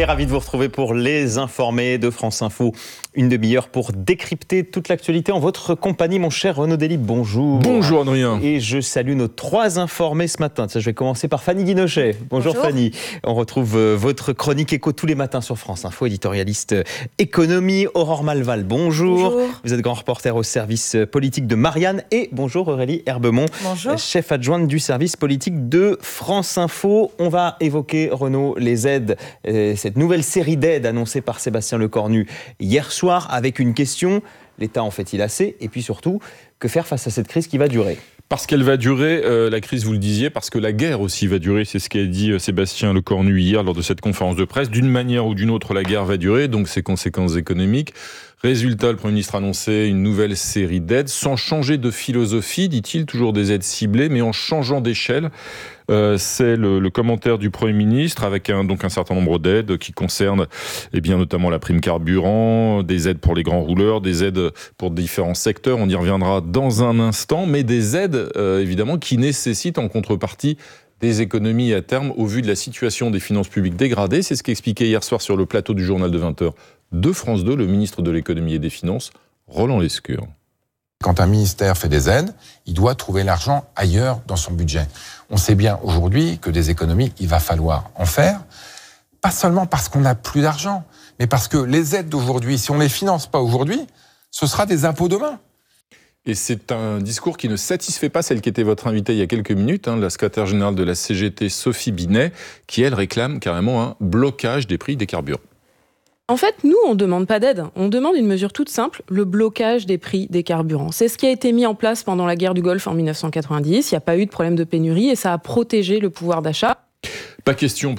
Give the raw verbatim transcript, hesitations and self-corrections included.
Et ravi de vous retrouver pour les informés de France Info. Une demi-heure pour décrypter toute l'actualité en votre compagnie, mon cher Renaud Dely. Bonjour. Bonjour Adrien. Et je salue nos trois informés ce matin. Tiens, je vais commencer par Fanny Guinochet. Bonjour, Bonjour Fanny. On retrouve votre chronique éco tous les matins sur France Info, éditorialiste économie. Aurore Malval, bonjour. Bonjour. Vous êtes grand reporter au service politique de Marianne. Et bonjour Aurélie Herbemont, bonjour. Chef adjointe du service politique de France Info. On va évoquer, Renaud, les aides, euh, cette nouvelle série d'aides annoncée par Sébastien Lecornu hier soir, avec une question: l'État en fait-il assez? Et puis surtout, que faire face à cette crise qui va durer? Parce qu'elle va durer, euh, la crise, vous le disiez, parce que la guerre aussi va durer. C'est ce qu'a dit euh, Sébastien Lecornu hier lors de cette conférence de presse. D'une manière ou d'une autre, la guerre va durer, donc ses conséquences économiques. Résultat, le Premier ministre a annoncé une nouvelle série d'aides, sans changer de philosophie, dit-il, toujours des aides ciblées, mais en changeant d'échelle. Euh, c'est le, le commentaire du Premier ministre, avec un, donc un certain nombre d'aides qui concernent eh bien, notamment la prime carburant, des aides pour les grands rouleurs, des aides pour différents secteurs, on y reviendra dans un instant, mais des aides euh, évidemment qui nécessitent en contrepartie des économies à terme au vu de la situation des finances publiques dégradées. C'est ce qu'expliquait hier soir sur le plateau du journal de vingt heures de France deux, le ministre de l'économie et des finances, Roland Lescure. Quand un ministère fait des aides, il doit trouver l'argent ailleurs dans son budget. On sait bien aujourd'hui que des économies, il va falloir en faire, pas seulement parce qu'on n'a plus d'argent, mais parce que les aides d'aujourd'hui, si on ne les finance pas aujourd'hui, ce sera des impôts demain. Et c'est un discours qui ne satisfait pas celle qui était votre invitée il y a quelques minutes, hein, la secrétaire générale de la C G T, Sophie Binet, qui, elle, réclame carrément un blocage des prix des carburants. En fait, nous, on ne demande pas d'aide. On demande une mesure toute simple, le blocage des prix des carburants. C'est ce qui a été mis en place pendant la guerre du Golfe en dix-neuf cent quatre-vingt-dix. Il n'y a pas eu de problème de pénurie et ça a protégé le pouvoir d'achat. Pas question